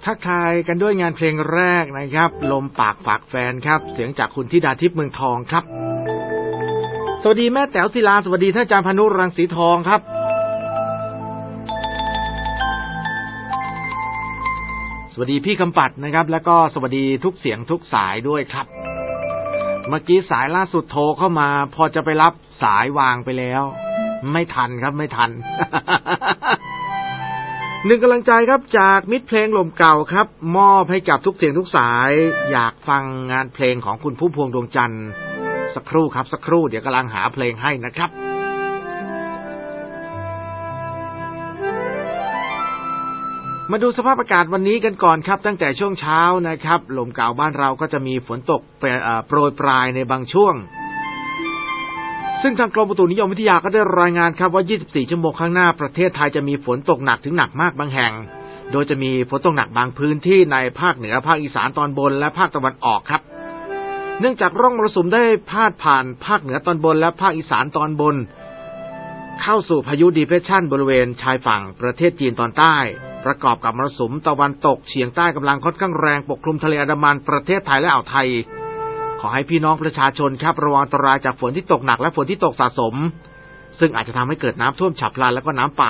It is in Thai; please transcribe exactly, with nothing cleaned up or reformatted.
ทักทายกันด้วยงานเพลงแรกนะครับลมปากฝากแฟนครับเสียงจากคุณธิดาทิพย์เมืองทองครับสวัสดีแม่แต๋วศิลาสวัสดีท่านอาจารย์พานุรังสีทองครับสวัสดีพี่คำปัดนะครับแล้วก็สวัสดีทุกเสียงทุกสายด้วยครับเมื่อกี้สายล่าสุดโทรเข้ามาพอจะไปรับสายวางไปแล้วไม่ทันครับไม่ทัน หนึ่งกำลังใจครับจากมิตรเพลงลมเก่าครับมอบให้กับทุกเสียงทุกสายอยากฟังงานเพลงของคุณพุ่มพวงดวงจันทร์สักครู่ครับสักครู่เดี๋ยวกำลังหาเพลงให้นะครับมาดูสภาพอากาศวันนี้กันก่อนครับตั้งแต่ช่วงเช้านะครับลมเก่าบ้านเราก็จะมีฝนตกโปรยปลายในบางช่วงซึ่งทางกรมอุตุนิยมวิทยาก็ได้รายงานครับว่ายี่สิบสี่ชั่วโมงข้างหน้าประเทศไทยจะมีฝนตกหนักถึงหนักมากบางแห่งโดยจะมีฝนตกหนักบางพื้นที่ในภาคเหนือภาคอีสานตอนบนและภาคตะวันออกครับเนื่องจากร่องมรสุมได้พาดผ่านภาคเหนือตอนบนและภาคอีสานตอนบนเข้าสู่พายุดีเพรสชันบริเวณชายฝั่งประเทศจีนตอนใต้ประกอบกับมรสุมตะวันตกเฉียงใต้กำลังค่อนข้างแรงปกคลุมทะเลอันดามันประเทศไทยและอ่าวไทยขอให้พี่น้องประชาชนครับระวังอันตรายจากฝนที่ตกหนักและฝนที่ตกสะสมซึ่งอาจจะทำให้เกิดน้ำท่วมฉับพลันและก็น้ำป่า